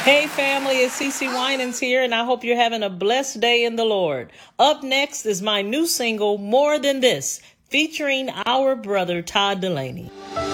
Hey family, it's CeCe Winans here, and I hope you're having a blessed day in the Lord. Up next is my new single, More Than This, featuring our brother Todd Dulaney.